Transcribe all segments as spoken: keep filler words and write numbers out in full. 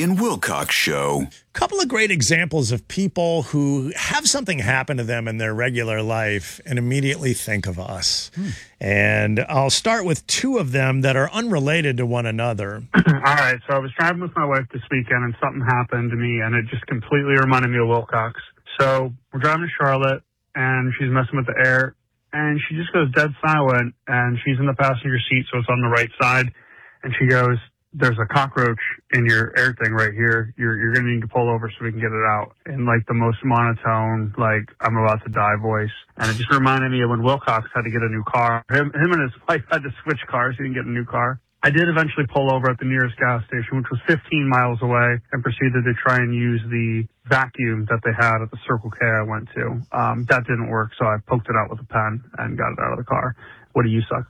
and Wilcox Show. Couple of great examples of people who have something happen to them in their regular life and immediately think of us. Hmm. And I'll start with two of them that are unrelated to one another. All right, so I was driving with my wife this weekend and something happened to me and it just completely reminded me of Wilcox. So we're driving to Charlotte and she's messing with the air and she just goes dead silent and she's in the passenger seat, so it's on the right side. And she goes, "There's a cockroach in your air thing right here. You're you're gonna need to pull over so we can get it out." In like the most monotone, like I'm about to die voice. And it just reminded me of when Wilcox had to get a new car. Him him and his wife had to switch cars. He didn't get a new car. I did eventually pull over at the nearest gas station, which was fifteen miles away, and proceeded to try and use the vacuum that they had at the Circle K I went to. Um, that didn't work, so I poked it out with a pen and got it out of the car. What do you suck?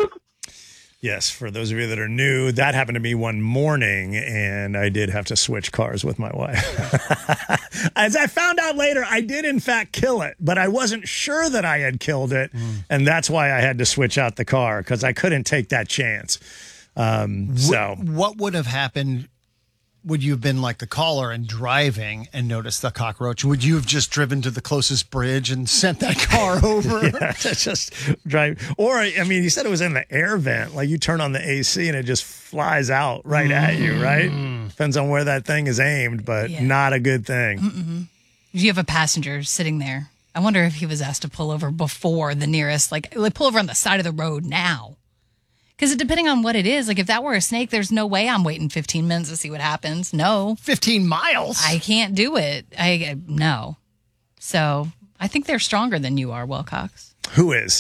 Yes, for those of you that are new, that happened to me one morning, and I did have to switch cars with my wife. As I found out later, I did, in fact, kill it, but I wasn't sure that I had killed it, mm. and that's why I had to switch out the car, because I couldn't take that chance. Um, so, what, what would have happened? Would you have been like the caller and driving and noticed the cockroach? Would you have just driven to the closest bridge and sent that car over? Yeah, just drive. Or, I mean, you said it was in the air vent. Like you turn on the A C and it just flies out right mm. at you, right? Depends on where that thing is aimed, but yeah. not a good thing. Mm-mm. You have a passenger sitting there. I wonder if he was asked to pull over before the nearest, like, like pull over on the side of the road now. Because depending on what it is, like if that were a snake, there's no way I'm waiting fifteen minutes to see what happens. No. fifteen miles? I can't do it. I, I No. So I think they're stronger than you are, Wilcox. Who is?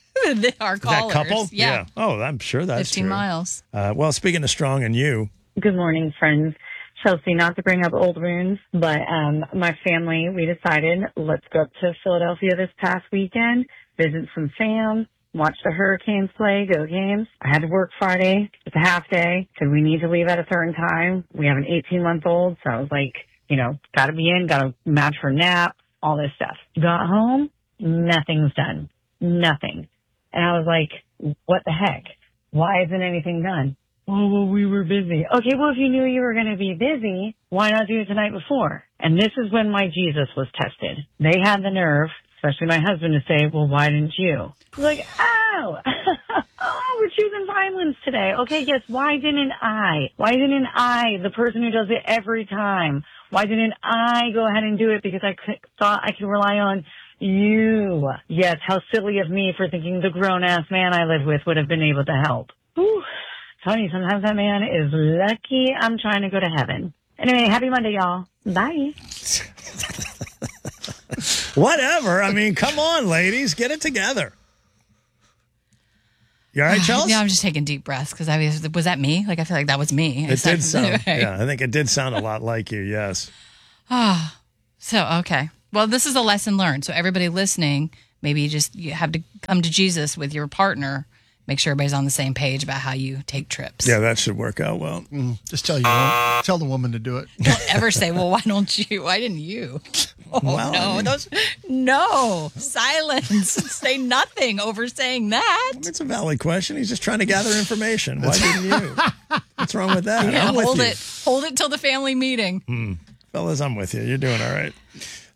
Our callers. That couple? Yeah. yeah. Oh, I'm sure that's fifteen true. miles. Uh, well, speaking of strong and you. Good morning, friends. Chelsea, not to bring up old wounds, but um, my family, we decided let's go up to Philadelphia this past weekend, visit some fam. Watch the Hurricanes play, go games. I had to work Friday. It's a half day because we need to leave at a certain time. We have an eighteen-month-old, so I was like, you know, got to be in, got to match for nap, all this stuff. Got home, nothing's done. Nothing. And I was like, what the heck? Why isn't anything done? Oh, well, we were busy. Okay, well, if you knew you were going to be busy, why not do it the night before? And this is when my Jesus was tested. They had the nerve, especially my husband, to say, well, why didn't you? Like, oh, oh, we're choosing violence today. Okay, yes, why didn't I? Why didn't I, the person who does it every time, why didn't I go ahead and do it because I could, thought I could rely on you? Yes, how silly of me for thinking the grown-ass man I live with would have been able to help. Whew. Tony, sometimes that man is lucky I'm trying to go to heaven. Anyway, happy Monday, y'all. Bye. Whatever. I mean, come on, ladies. Get it together. You all right, Chelsea? Yeah, I'm just taking deep breaths because I was, was that me? Like, I feel like that was me. It did sound, anyway. Yeah, I think it did sound a lot like you, yes. Ah, so, okay. Well, this is a lesson learned. So everybody listening, maybe you just you have to come to Jesus with your partner. Make sure everybody's on the same page about how you take trips. Yeah, that should work out well. Mm, just tell you, tell the woman to do it. Don't ever say, well, why don't you? Why didn't you? Oh, well, no. I mean, those, no. Silence. Say nothing over saying that. It's a valid question. He's just trying to gather information. Why didn't you? What's wrong with that? Yeah, I'm with hold you. it. Hold it till the family meeting. Mm. Fellas, I'm with you. You're doing all right.